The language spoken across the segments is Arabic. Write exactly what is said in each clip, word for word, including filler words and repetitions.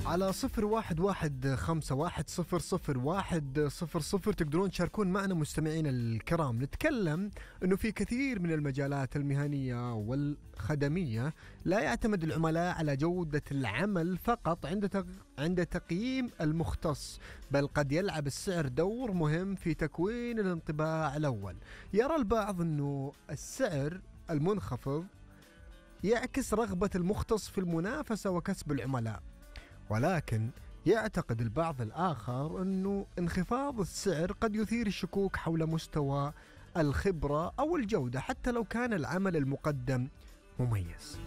على صفر واحد واحد خمسة واحد صفر صفر واحد صفر صفر تقدرون تشاركون معنا مستمعين الكرام. نتكلم أنه في كثير من المجالات المهنية والخدمية لا يعتمد العملاء على جودة العمل فقط عند عند تقييم المختص، بل قد يلعب السعر دور مهم في تكوين الانطباع الأول. يرى البعض أنه السعر المنخفض يعكس رغبة المختص في المنافسة وكسب العملاء، ولكن يعتقد البعض الآخر أنه انخفاض السعر قد يثير الشكوك حول مستوى الخبرة أو الجودة حتى لو كان العمل المقدم مميز.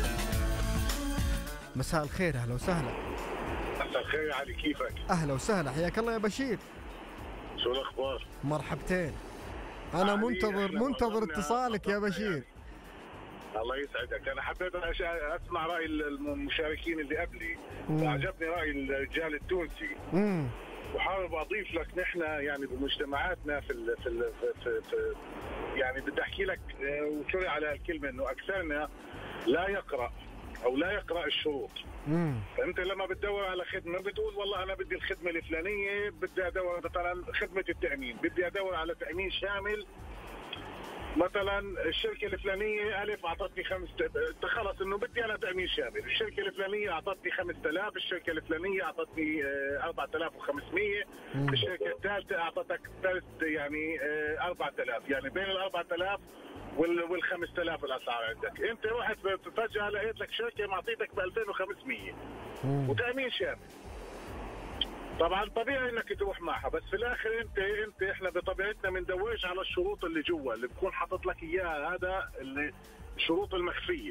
مساء الخير، أهلا وسهلا. مساء الخير يا علي، كيفك؟ أهلا وسهلا، حياك الله يا بشير. شو الأخبار؟ مرحبتين، أنا منتظر منتظر اتصالك يا بشير. يعني. الله يسعدك. أنا حبيت أسمع رأي المشاركين اللي قبلي، وعجبني رأي الرجال التونسي. مم. وحابب أضيف لك، نحن يعني بمجتمعاتنا في ال في, ال في, في يعني بدي أحكي لك وشوري على الكلمة إنه أكثرنا لا يقرأ أو لا يقرأ الشروط. مم. فأنت لما بتدور على خدمة بتقول والله أنا بدي الخدمة الفلانية، بدي أدور مثلا خدمة التأمين، بدي أدور على تأمين شامل. مثلا الشركة الفلانية ألف أعطتني خمس، خلص إنه بدي أنا تأمين شامل. الشركة الفلانية أعطتني خمسة آلاف، الشركة الفلانية أعطتني أربعة آلاف وخمسمية، الشركة الثالثة أعطتك ثالث يعني أربعة آلاف، يعني بين الأربعة آلاف وال خمسة آلاف الأسعار عندك. أنت رحت فجأة لقيت لك شركة معطيتك ب ألفين وخمسمية وتأمين شامل. طبعا طبيعي انك تروح معها، بس في الاخر انت انت احنا بطبيعتنا ما ندورش على الشروط اللي جوا اللي بكون حاطط لك اياها، هذا اللي الشروط المخفيه.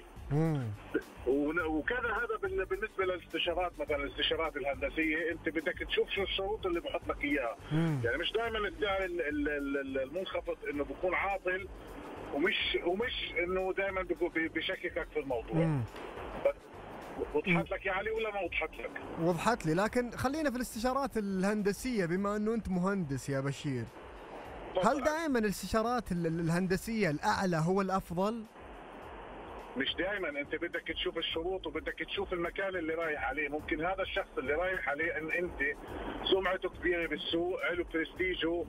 وكذا هذا بالنسبه للاستشارات، مثلا الاستشارات الهندسيه انت بدك تشوف شو الشروط اللي بحط لك اياها. يعني مش دائما السعر المنخفض انه بكون عاطل، ومش ومش انه دائما بشككك في الموضوع. وضحت لك يا علي ولا ما وضحت لك؟ وضحت لي، لكن خلينا في الاستشارات الهندسية بما أنه أنت مهندس يا بشير. هل دائما الاستشارات الهندسية الأعلى هو الأفضل؟ مش دائما، أنت بدك تشوف الشروط وبدك تشوف المكان اللي رايح عليه. ممكن هذا الشخص اللي رايح عليه أن أنت سمعته كبيرة بالسوق، له برستيجه،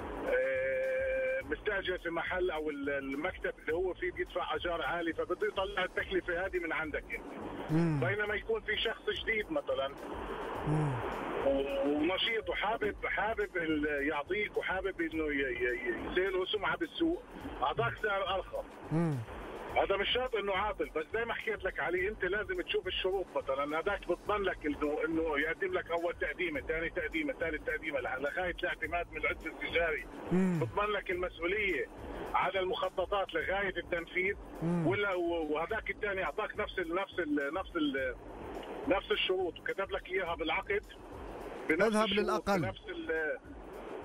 مستأجر في محل او المكتب اللي هو فيه بيدفع اجار عالي، فبده يطلع التكلفه هذه من عندك انت. بينما يكون في شخص جديد مثلا ونشيط وحابب حابب يعطيك وحابب انه يصير له سمعه بالسوق، اعطاك سعر ارخص. هذا مش شرط انه عاطل، بس زي ما حكيت لك عليه انت لازم تشوف الشروط. مثلا هذاك بضمن لك انه انه يقدم لك اول تقديمه، ثاني تقديمه، ثالث تقديمه لغايه الاعتماد من العد التجاري. بضمن لك المسؤوليه على المخططات لغايه التنفيذ. ولا وهذاك الثاني اعطاك نفس ال نفس ال نفس ال نفس الشروط وكتب لك اياها بالعقد، اذهب للاقل بنفس